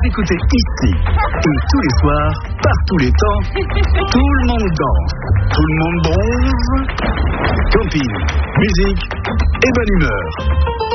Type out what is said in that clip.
écouter ici. Et tous les soirs, par tous les temps, tout le monde danse, tout le monde bronze. Camping, musique et bonne humeur.